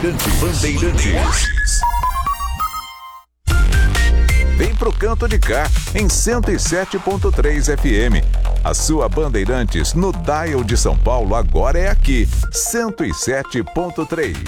Bandeirantes. Vem pro canto de cá, em 107.3 FM. A sua Bandeirantes no dial de São Paulo agora é aqui, 107.3.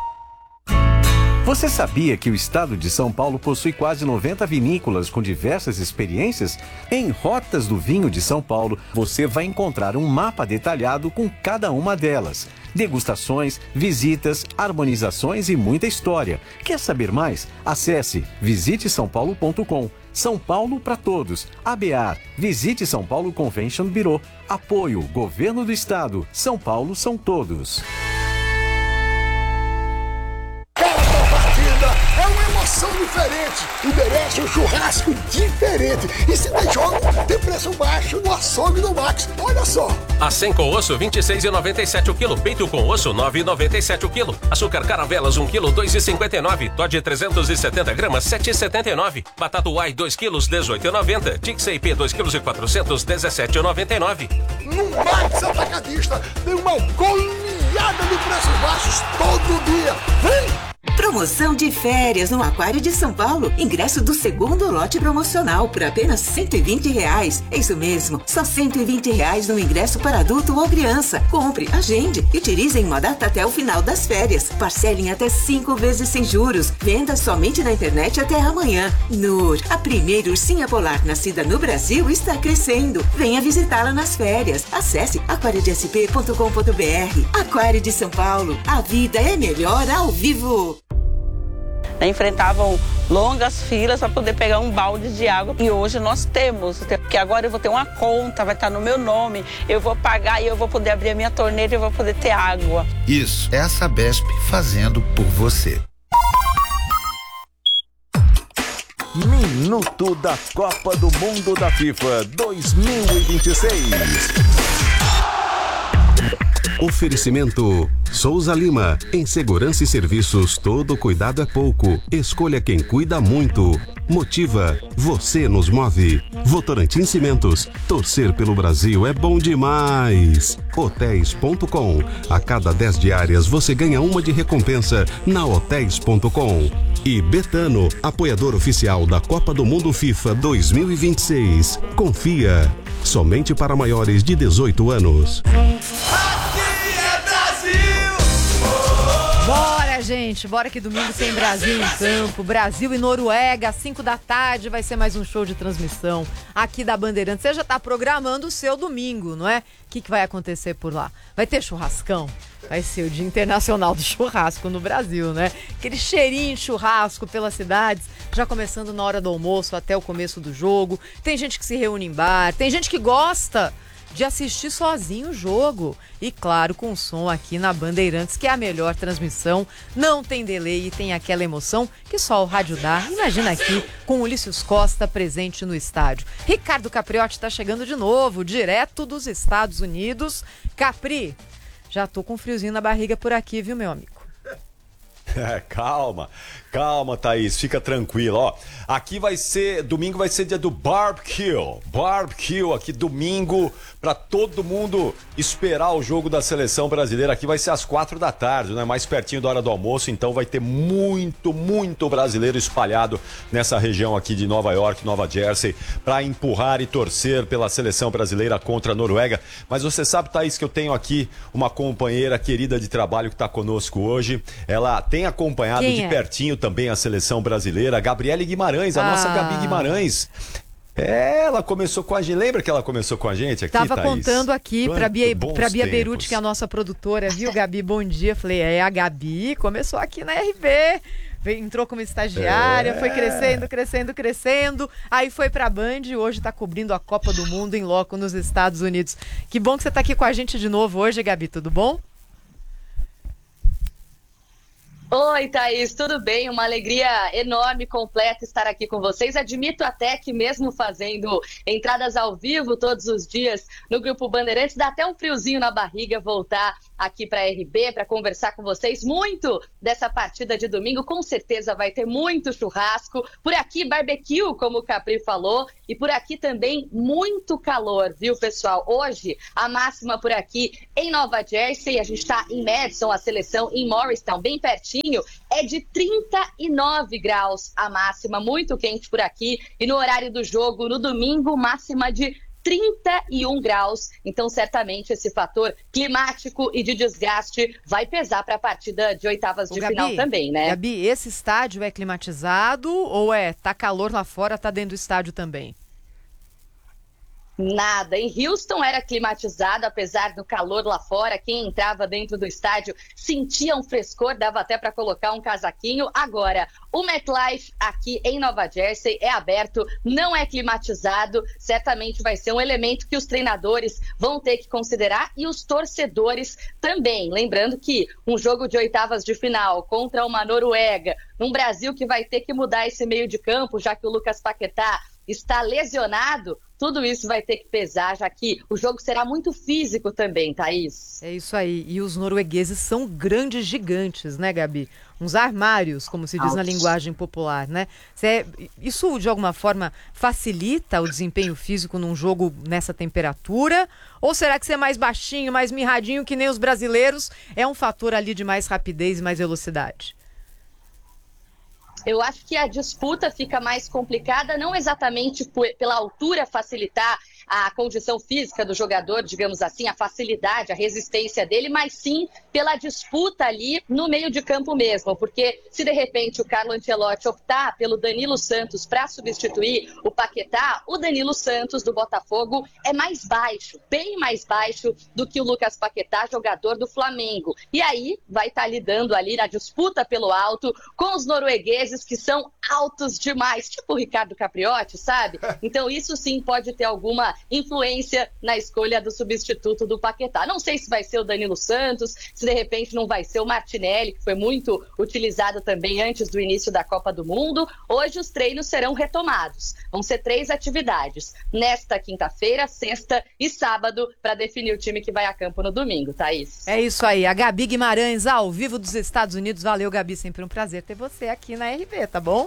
Você sabia que o estado de São Paulo possui quase 90 vinícolas com diversas experiências? Em Rotas do Vinho de São Paulo, você vai encontrar um mapa detalhado com cada uma delas. Degustações, visitas, harmonizações e muita história. Quer saber mais? Acesse visitesaopaulo.com. São Paulo para todos. ABAR, Visite São Paulo Convention Bureau. Apoio, Governo do Estado. São Paulo são todos. É uma emoção diferente e merece um churrasco diferente. E se tem jogo, tem preço baixo no açougue do Max. Olha só. Acém com osso, R$ 26,97 o quilo. Peito com osso, R$ 9,97 o quilo. Açúcar caravelas, 1 quilo, R$ 2,59. Todd 370 gramas, R$ 7,79. Batata Uai, 2 quilos, R$ 18,90. Tixay P, 2 quilos e 400, R$ 17,99. No Max Atacadista, tem uma goleada de preços baixos todo dia. Vem! Promoção de férias no Aquário de São Paulo. Ingresso do segundo lote promocional por apenas R$ 120. É isso mesmo, só R$ 120 no ingresso para adulto ou criança. Compre, agende e utilize em uma data até o final das férias. Parcelem até 5 vezes sem juros. Venda somente na internet até amanhã. Nur, a primeira ursinha polar nascida no Brasil, está crescendo. Venha visitá-la nas férias. Acesse aquariodesp.com.br. Aquário de São Paulo. A vida é melhor ao vivo. Enfrentavam longas filas para poder pegar um balde de água e hoje nós temos, porque agora eu vou ter uma conta, vai estar no meu nome, eu vou pagar e eu vou poder abrir a minha torneira e eu vou poder ter água. Isso é a Sabesp fazendo por você. Minuto da Copa do Mundo da FIFA 2026. Oferecimento Souza Lima. Em segurança e serviços, todo cuidado é pouco. Escolha quem cuida muito. Motiva. Você nos move. Votorantim Cimentos. Torcer pelo Brasil é bom demais. Hotéis.com. A cada 10 diárias você ganha uma de recompensa na Hotéis.com. E Betano, apoiador oficial da Copa do Mundo FIFA 2026. Confia. Somente para maiores de 18 anos. Bora, gente, bora que domingo tem Brasil em campo, Brasil e Noruega, às 5 da tarde vai ser mais um show de transmissão aqui da Bandeirantes. Você já tá programando o seu domingo, não é? O que vai acontecer por lá? Vai ter churrascão? Vai ser o Dia Internacional do Churrasco no Brasil, né? Aquele cheirinho de churrasco pelas cidades, já começando na hora do almoço até o começo do jogo. Tem gente que se reúne em bar, tem gente que gosta de assistir sozinho o jogo. E claro, com som aqui na Bandeirantes, que é a melhor transmissão. Não tem delay e tem aquela emoção que só o rádio dá. Imagina aqui com o Ulisses Costa presente no estádio. Ricardo Capriotti está chegando de novo, direto dos Estados Unidos. Capri, já tô com um friozinho na barriga por aqui, viu, meu amigo? Calma, Thaís, fica tranquilo, ó. Aqui domingo vai ser dia do barbecue aqui domingo, pra todo mundo esperar o jogo da seleção brasileira. Aqui vai ser às 4 da tarde, né? Mais pertinho da hora do almoço, então vai ter muito brasileiro espalhado nessa região aqui de Nova York, Nova Jersey, pra empurrar e torcer pela seleção brasileira contra a Noruega. Mas você sabe, Thaís, que eu tenho aqui uma companheira querida de trabalho que tá conosco hoje. Ela tem acompanhado de pertinho também a seleção brasileira, a Gabriele Guimarães, a nossa Gabi Guimarães. Ela começou com a gente, lembra que ela começou com a gente aqui, Tava Thaís? Contando aqui pra Bia tempos. Beruti, que é a nossa produtora, viu, Gabi? Bom dia. Falei, a Gabi começou aqui na RB, entrou como estagiária, foi crescendo, aí foi pra Band e hoje tá cobrindo a Copa do Mundo em loco nos Estados Unidos. Que bom que você tá aqui com a gente de novo hoje, Gabi, tudo bom? Oi, Thaís, tudo bem? Uma alegria enorme, completa estar aqui com vocês. Admito até que mesmo fazendo entradas ao vivo todos os dias no Grupo Bandeirantes, dá até um friozinho na barriga voltar aqui para a RB para conversar com vocês muito dessa partida de domingo. Com certeza vai ter muito churrasco. Por aqui, barbecue, como o Capri falou, e por aqui também muito calor, viu, pessoal? Hoje, a máxima por aqui em Nova Jersey, a gente está em Madison, a seleção em Morristown, bem pertinho. casaquinho, é de 39 graus a máxima, muito quente por aqui. E no horário do jogo, no domingo, máxima de 31 graus. Então, certamente, esse fator climático e de desgaste vai pesar para a partida de oitavas de final também, né? Gabi, esse estádio é climatizado ou tá calor lá fora, tá dentro do estádio também? Nada. Em Houston era climatizado, apesar do calor lá fora. Quem entrava dentro do estádio sentia um frescor, dava até para colocar um casaquinho. Agora, o MetLife aqui em Nova Jersey é aberto, não é climatizado. Certamente vai ser um elemento que os treinadores vão ter que considerar e os torcedores também. Lembrando que um jogo de oitavas de final contra uma Noruega, num Brasil que vai ter que mudar esse meio de campo, já que o Lucas Paquetá está lesionado, tudo isso vai ter que pesar, já que o jogo será muito físico também, Thaís. É isso aí. E os noruegueses são grandes gigantes, né, Gabi? Uns armários, como se diz na linguagem popular, né? Isso, de alguma forma, facilita o desempenho físico num jogo nessa temperatura? Ou será que ser mais baixinho, mais mirradinho, que nem os brasileiros, é um fator ali de mais rapidez e mais velocidade? Eu acho que a disputa fica mais complicada, não exatamente pela altura facilitar a condição física do jogador, digamos assim, a facilidade, a resistência dele, mas sim pela disputa ali no meio de campo mesmo, porque se de repente o Carlo Ancelotti optar pelo Danilo Santos para substituir o Paquetá, o Danilo Santos do Botafogo é mais baixo, bem mais baixo do que o Lucas Paquetá, jogador do Flamengo. E aí vai estar lidando ali na disputa pelo alto com os noruegueses que são altos demais, tipo o Ricardo Capriotti, sabe? Então isso sim pode ter alguma influência na escolha do substituto do Paquetá. Não sei se vai ser o Danilo Santos, se de repente não vai ser o Martinelli, que foi muito utilizado também antes do início da Copa do Mundo. Hoje os treinos serão retomados. Vão ser 3 atividades. Nesta quinta-feira, sexta e sábado, para definir o time que vai a campo no domingo, Thaís. É isso aí. A Gabi Guimarães, ao vivo dos Estados Unidos. Valeu, Gabi. Sempre um prazer ter você aqui na RB, tá bom?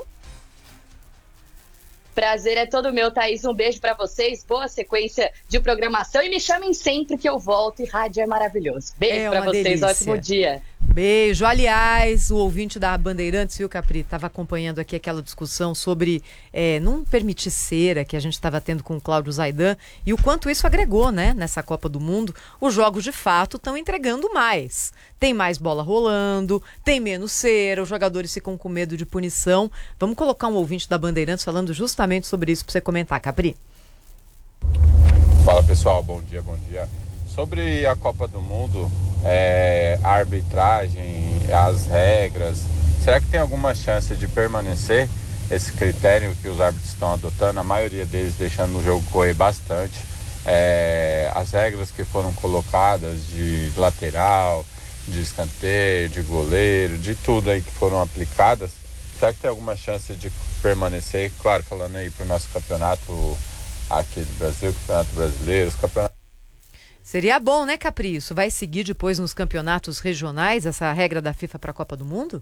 Prazer é todo meu, Thaís. Um beijo pra vocês, boa sequência de programação e me chamem sempre que eu volto e rádio é maravilhoso. Beijo pra vocês, delícia. Ótimo dia. Beijo. Aliás, o ouvinte da Bandeirantes, viu, Capri, estava acompanhando aqui aquela discussão sobre não permitir cera que a gente estava tendo com o Cláudio Zaidan e o quanto isso agregou, né, nessa Copa do Mundo. Os jogos, de fato, estão entregando mais. Tem mais bola rolando, tem menos cera, os jogadores ficam com medo de punição. Vamos colocar um ouvinte da Bandeirantes falando justamente sobre isso para você comentar, Capri. Fala, pessoal. Bom dia, bom dia. Sobre a Copa do Mundo, a arbitragem, as regras, será que tem alguma chance de permanecer esse critério que os árbitros estão adotando, a maioria deles deixando o jogo correr bastante? As regras que foram colocadas de lateral, de escanteio, de goleiro, de tudo aí que foram aplicadas, será que tem alguma chance de permanecer? Claro, falando aí para o nosso campeonato aqui do Brasil, campeonato brasileiro, os campeonatos. Seria bom, né, Capri? Isso vai seguir depois nos campeonatos regionais, essa regra da FIFA para a Copa do Mundo?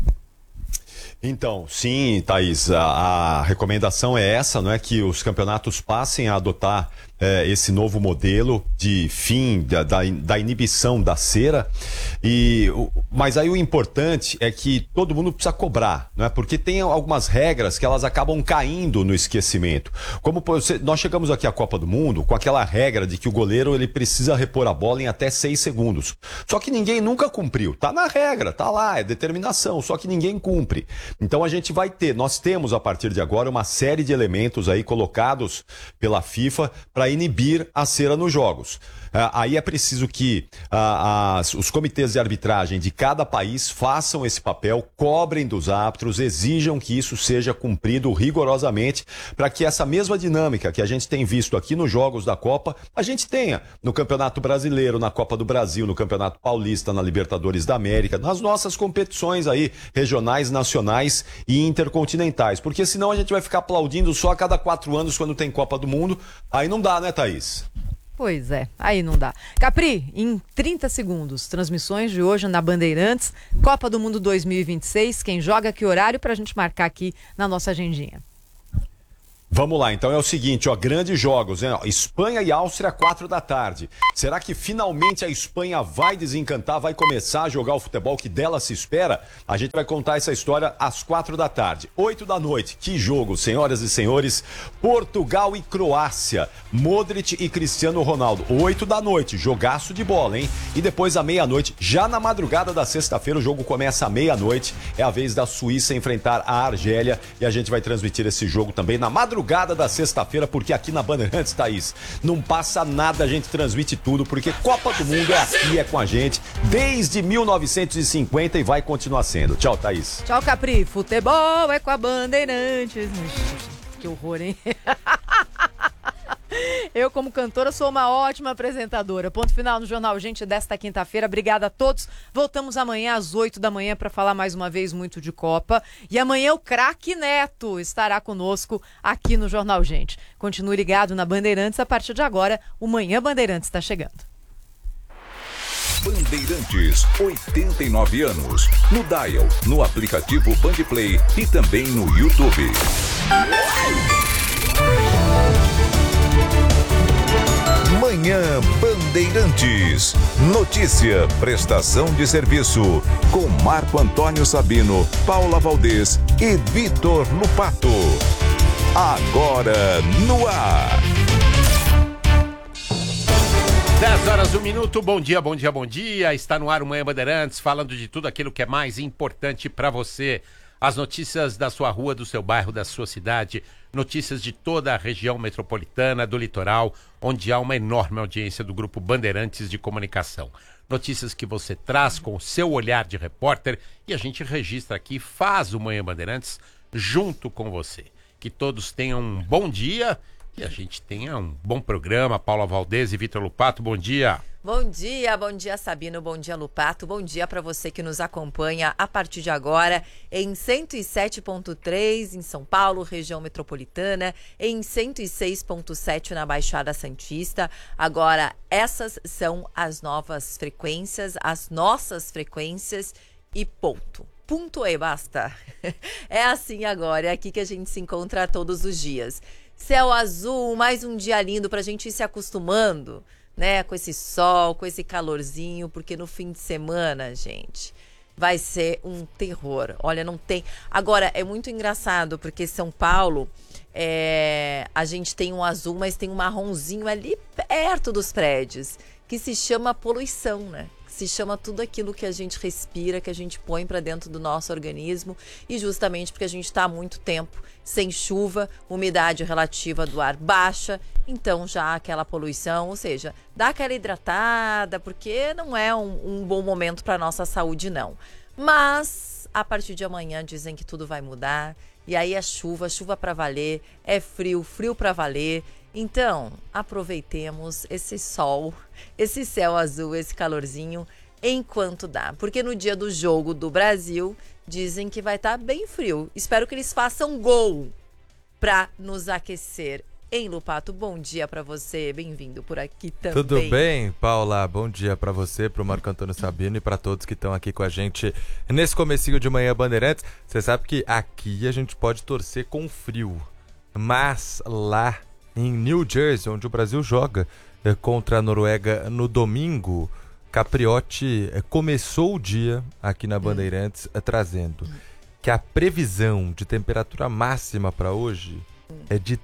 Então, sim, Thaís, a recomendação é essa, não é, que os campeonatos passem a adotar esse novo modelo de fim da inibição da cera. Mas aí o importante é que todo mundo precisa cobrar, não é? Porque tem algumas regras que elas acabam caindo no esquecimento. Como nós chegamos aqui à Copa do Mundo com aquela regra de que o goleiro ele precisa repor a bola em até 6 segundos. Só que ninguém nunca cumpriu. Tá na regra, tá lá, é determinação, só que ninguém cumpre. Então nós temos a partir de agora uma série de elementos aí colocados pela FIFA para inibir a cera nos jogos. Aí é preciso que os comitês de arbitragem de cada país façam esse papel, cobrem dos árbitros, exijam que isso seja cumprido rigorosamente para que essa mesma dinâmica que a gente tem visto aqui nos jogos da Copa, a gente tenha no Campeonato Brasileiro, na Copa do Brasil, no Campeonato Paulista, na Libertadores da América, nas nossas competições aí regionais, nacionais e intercontinentais, porque senão a gente vai ficar aplaudindo só a cada 4 anos quando tem Copa do Mundo, aí não dá, né, Thaís? Pois é, aí não dá. Capri, em 30 segundos, transmissões de hoje na Bandeirantes, Copa do Mundo 2026, quem joga, que horário, pra gente marcar aqui na nossa agendinha. Vamos lá, então é o seguinte, ó, grandes jogos, né? Espanha e Áustria, 4 da tarde. Será que finalmente a Espanha vai desencantar, vai começar a jogar o futebol que dela se espera? A gente vai contar essa história às 4 da tarde. 8 da noite, que jogo, senhoras e senhores. Portugal e Croácia, Modric e Cristiano Ronaldo. 8 da noite, jogaço de bola, hein? E depois à meia-noite, já na madrugada da sexta-feira, o jogo começa à meia-noite. É a vez da Suíça enfrentar a Argélia e a gente vai transmitir esse jogo também na madrugada da sexta-feira, porque aqui na Bandeirantes, Thaís, não passa nada, a gente transmite tudo, porque Copa do Mundo é aqui, é com a gente, desde 1950 e vai continuar sendo. Tchau, Thaís. Tchau, Capri. Futebol é com a Bandeirantes. Que horror, hein? Eu, como cantora, sou uma ótima apresentadora. Ponto final no Jornal Gente desta quinta-feira. Obrigada a todos. Voltamos amanhã às 8 da manhã para falar mais uma vez muito de Copa. E amanhã o craque Neto estará conosco aqui no Jornal Gente. Continue ligado na Bandeirantes. A partir de agora, o Manhã Bandeirantes está chegando. Bandeirantes, 89 anos. No Dial, no aplicativo Bandplay e também no YouTube. Manhã Bandeirantes. Notícia, prestação de serviço. Com Marco Antônio Sabino, Paula Valdez e Vitor Lupato. Agora no ar. 10 horas, 1 minuto. Bom dia, bom dia, bom dia. Está no ar o Manhã Bandeirantes, falando de tudo aquilo que é mais importante para você. As notícias da sua rua, do seu bairro, da sua cidade, notícias de toda a região metropolitana, do litoral, onde há uma enorme audiência do Grupo Bandeirantes de Comunicação. Notícias que você traz com o seu olhar de repórter e a gente registra aqui, faz o Manhã Bandeirantes junto com você. Que todos tenham um bom dia e a gente tenha um bom programa. Paula Valdez e Vitor Lupato, bom dia. Bom dia Sabino, bom dia Lupato, bom dia para você que nos acompanha a partir de agora em 107.3 em São Paulo, região metropolitana, em 106.7 na Baixada Santista. Agora, essas são as novas frequências, as nossas frequências e ponto. Ponto e basta. É assim agora, é aqui que a gente se encontra todos os dias. Céu azul, mais um dia lindo pra gente ir se acostumando, né, com esse sol, com esse calorzinho, porque no fim de semana, gente, vai ser um terror. Olha, não tem... Agora, é muito engraçado, porque São Paulo, a gente tem um azul, mas tem um marronzinho ali perto dos prédios, que se chama poluição, né? Se chama tudo aquilo que a gente respira, que a gente põe para dentro do nosso organismo, e justamente porque a gente está há muito tempo sem chuva, umidade relativa do ar baixa, então já aquela poluição, ou seja, dá aquela hidratada, porque não é um bom momento para a nossa saúde, não. Mas a partir de amanhã dizem que tudo vai mudar, e aí é chuva para valer, é frio para valer. Então, aproveitemos esse sol, esse céu azul, esse calorzinho, enquanto dá. Porque no dia do jogo do Brasil, dizem que vai estar bem frio. Espero que eles façam gol para nos aquecer. Hein, Lupato? Bom dia para você, bem-vindo por aqui também. Tudo bem, Paula? Bom dia para você, para o Marco Antônio Sabino e para todos que estão aqui com a gente nesse comecinho de Manhã Bandeirantes. Você sabe que aqui a gente pode torcer com frio, mas lá em New Jersey, onde o Brasil joga contra a Noruega no domingo, Capriotti começou o dia aqui na Bandeirantes trazendo que a previsão de temperatura máxima para hoje é de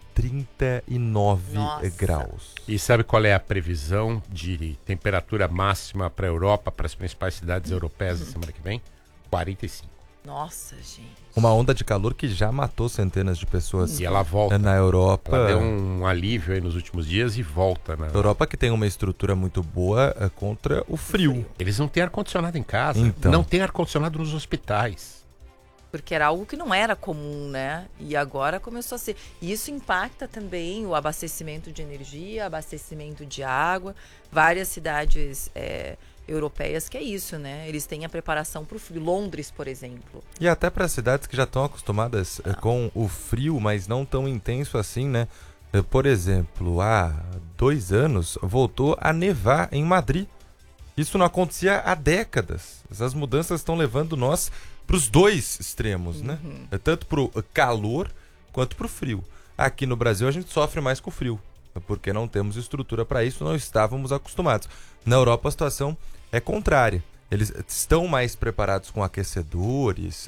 39 graus. E sabe qual é a previsão de temperatura máxima para a Europa, para as principais cidades europeias na semana que vem? 45. Nossa, gente. Uma onda de calor que já matou centenas de pessoas. E ela volta. Na Europa. Ela deu um alívio aí nos últimos dias e volta. Na Europa, que tem uma estrutura muito boa contra o frio. Eles não têm ar-condicionado em casa. Então. Não tem ar-condicionado nos hospitais. Porque era algo que não era comum, né? E agora começou a ser. E isso impacta também o abastecimento de energia, abastecimento de água. Várias cidades europeias, que é isso, né? Eles têm a preparação para o frio. Londres, por exemplo. E até para cidades que já estão acostumadas com o frio, mas não tão intenso assim, né? Por exemplo, há 2 anos voltou a nevar em Madrid. Isso não acontecia há décadas. Essas mudanças estão levando nós para os dois extremos, né? Tanto para o calor quanto para o frio. Aqui no Brasil a gente sofre mais com o frio, porque não temos estrutura para isso, não estávamos acostumados. Na Europa a situação é contrária. Eles estão mais preparados com aquecedores,